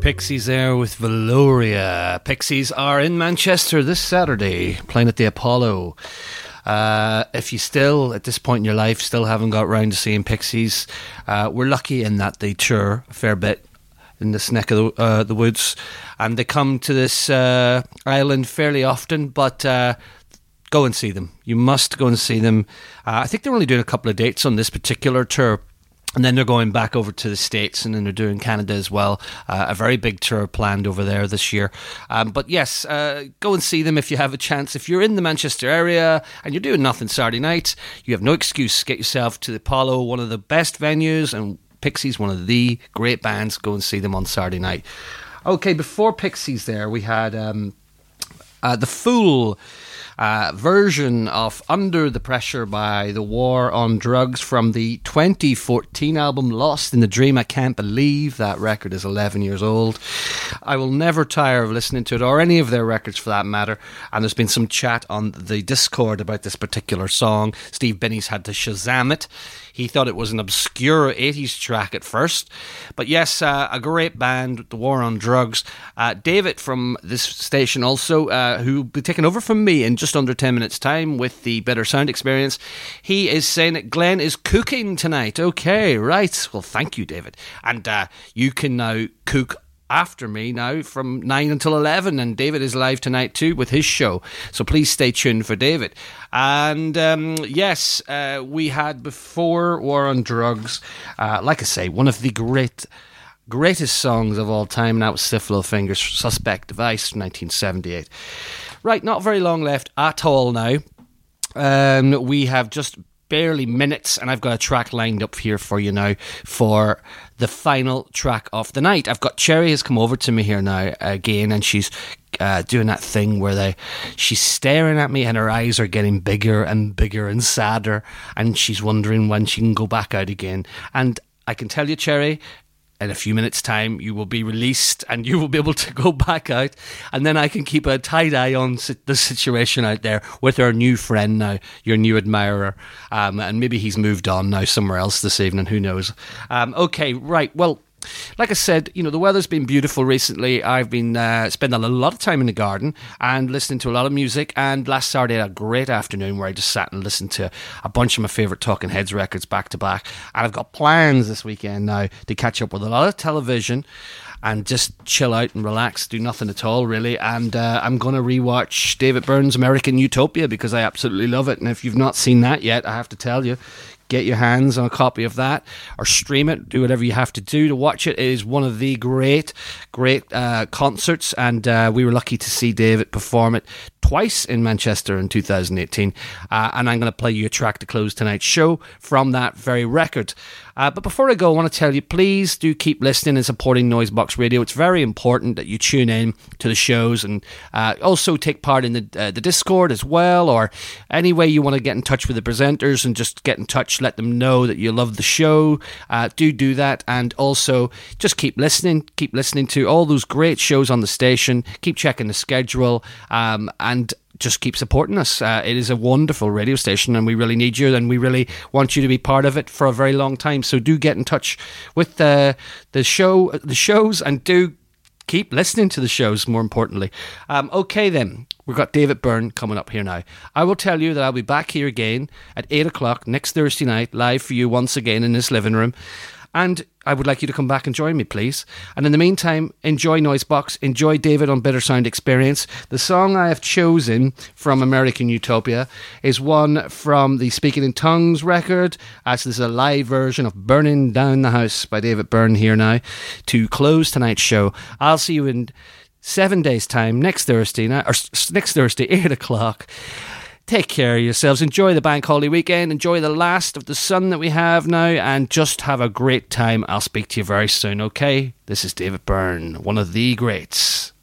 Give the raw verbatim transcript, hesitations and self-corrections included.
Pixies there with Valoria. Pixies are in Manchester this Saturday, playing at the Apollo. Uh, if you still, at this point in your life, still haven't got round to seeing Pixies, uh, we're lucky in that they tour a fair bit in this neck of the, uh, the woods, and they come to this uh, island fairly often, but uh, go and see them. You must go and see them. Uh, I think they're only doing a couple of dates on this particular tour, and then they're going back over to the States, and then they're doing Canada as well. Uh, a very big tour planned over there this year. Um, but yes, uh, go and see them if you have a chance. If you're in the Manchester area and you're doing nothing Saturday night, you have no excuse. Get yourself to the Apollo, one of the best venues, and Pixies, one of the great bands. Go and see them on Saturday night. Okay, before Pixies there, we had um, uh, The Fool. Uh, version of Under the Pressure by The War on Drugs from the twenty fourteen album Lost in the Dream. I can't believe that record is eleven years old. I will never tire of listening to it, or any of their records for that matter. And there's been some chat on the Discord about this particular song. Steve Binney's had to Shazam it. He thought it was an obscure eighties track at first. But yes, uh, a great band, The War on Drugs. Uh, David from this station also, uh, who will be taking over from me in just under ten minutes' time with the Better Sound Experience. He is saying that Glenn is cooking tonight. Okay, right. Well, thank you, David. And uh, you can now cook after me now from nine until eleven, and David is live tonight too with his show, so please stay tuned for David. And um, yes, uh, we had before War on Drugs, uh, like I say, one of the great greatest songs of all time, and that was Stiff Little Fingers, Suspect Device from nineteen seventy-eight. Right, not very long left at all now. Um, we have just barely minutes, and I've got a track lined up here for you now for the final track of the night. I've got Cherry has come over to me here now again, and she's uh, doing that thing where they she's staring at me and her eyes are getting bigger and bigger and sadder, and she's wondering when she can go back out again. And I can tell you, Cherry, in a few minutes' time, you will be released and you will be able to go back out, and then I can keep a tight eye on the situation out there with our new friend now, your new admirer, um, and maybe he's moved on now somewhere else this evening, who knows. Um, okay, right, well, like I said, you know, the weather's been beautiful recently. I've been uh, spending a lot of time in the garden and listening to a lot of music, and last Saturday I had a great afternoon where I just sat and listened to a bunch of my favourite Talking Heads records back to back, and I've got plans this weekend now to catch up with a lot of television and just chill out and relax, do nothing at all really. And uh, I'm going to rewatch David Byrne's American Utopia because I absolutely love it, and if you've not seen that yet, I have to tell you, get your hands on a copy of that or stream it, do whatever you have to do to watch it. It is one of the great, great uh, concerts, and uh, we were lucky to see David perform it twice in Manchester in two thousand eighteen, uh, and I'm going to play you a track to close tonight's show from that very record. Uh, but before I go, I want to tell you, please do keep listening and supporting Noisebox Radio. It's very important that you tune in to the shows, and uh, also take part in the uh, the Discord as well, or any way you want to get in touch with the presenters and just get in touch, let them know that you love the show. Uh, do do that, and also just keep listening, keep listening to all those great shows on the station, keep checking the schedule, um, and And just keep supporting us. Uh, it is a wonderful radio station, and we really need you, and we really want you to be part of it for a very long time. So do get in touch with the the show, the shows, and do keep listening to the shows. More importantly, um, okay then. We've got David Byrne coming up here now. I will tell you that I'll be back here again at eight o'clock next Thursday night, live for you once again in this living room. And I would like you to come back and join me, please. And in the meantime, enjoy Noisebox, enjoy David on Better Sound Experience. The song I have chosen from American Utopia is one from the Speaking in Tongues record. As this is a live version of Burning Down the House by David Byrne here now to close tonight's show. I'll see you in seven days' time, next Thursday, or next Thursday, eight o'clock. Take care of yourselves. Enjoy the bank holiday weekend. Enjoy the last of the sun that we have now, and just have a great time. I'll speak to you very soon, okay? This is David Byrne, one of the greats.